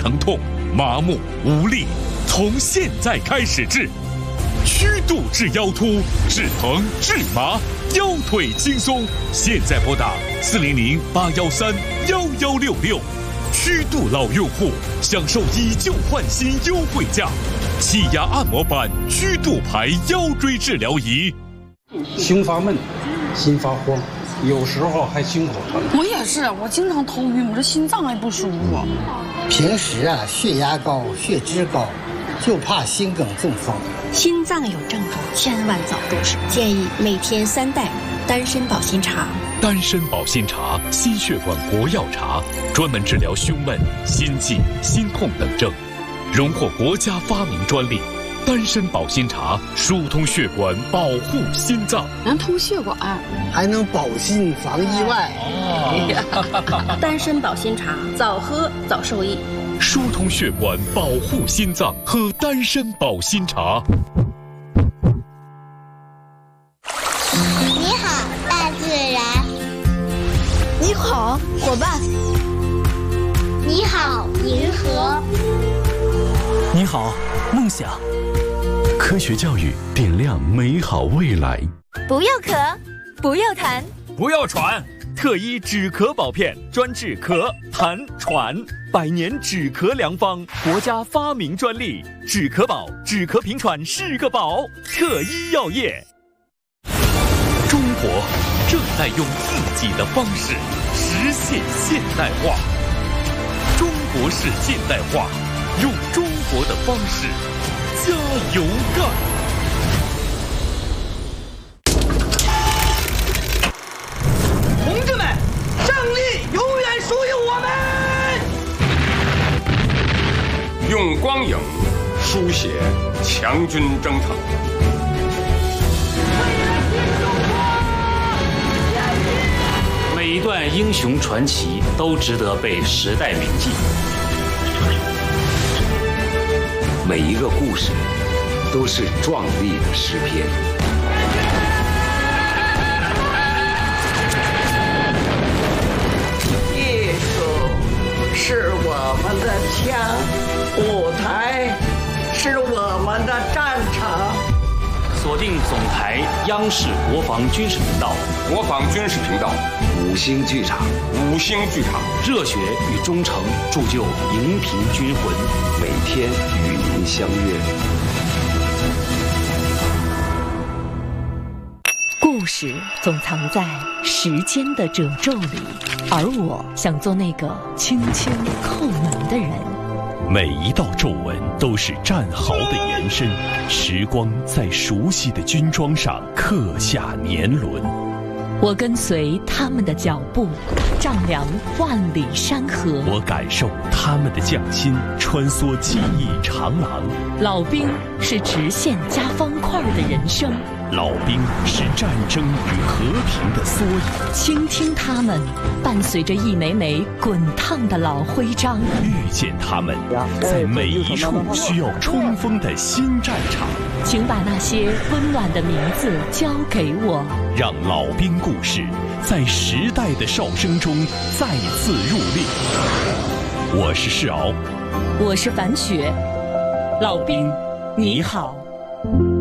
疼痛、麻木、无力，从现在开始治。曲度治腰突、治疼、治麻，腰腿轻松。现在拨打400-813-1166，曲度老用户享受以旧换新优惠价，气压按摩板曲度牌腰椎治疗仪。 胸发闷，心发慌，有时候还胸口疼。 我也是，我经常头晕，我这心脏还不舒服。 平时血压高、血脂高，就怕心梗中风。 心脏有症状，千万早重视。建议每天3袋丹参保心茶。 丹参保心茶，心血管国药茶，专门治疗胸闷、心悸、心痛等症，荣获国家发明专利。丹参保心茶疏通血管，保护心脏， 能通血管， 还能保心防意外。 丹参保心茶，早喝早受益。 疏通血管，保护心脏，喝丹参保心茶。 你好，大自然。 你好，伙伴。 你好，银河。 你好，梦想。 科学教育点亮美好未来。 不要咳，不要痰， 不要喘。特一止咳宝片，专治咳、痰、喘，100年止咳良方，国家发明专利。止咳宝，止咳平喘是个宝。特一药业。 中国正在用自己的方式实现现代化。中国式现代化，用中国的方式加油干！ 同志们，胜利永远属于我们！用光影书写强军征程。 每一段英雄传奇都值得被时代铭记。 每一个故事都是壮丽的诗篇。 艺术是我们的枪，舞台是我们的战场。 锁定总台央视国防军事频道， 国防军事频道 5星剧场 ，5星剧场， 热血与忠诚铸就荧屏军魂， 每天与您相约。 故事总藏在时间的褶皱里，而我想做那个轻轻叩门的人。 每一道皱纹都是战壕的延伸，时光在熟悉的军装上刻下年轮。 我跟随他们的脚步，丈量万里山河。 我感受他们的匠心，穿梭记忆长廊。 老兵是直线加方块的人生， 老兵是战争与和平的缩影。 倾听他们，伴随着一枚枚滚烫的老徽章。 遇见他们，在每一处需要冲锋的新战场。 请把那些温暖的名字交给我， 让老兵故事在时代的哨声中再次入列。我是世敖， 我是樊雪。老兵，你好。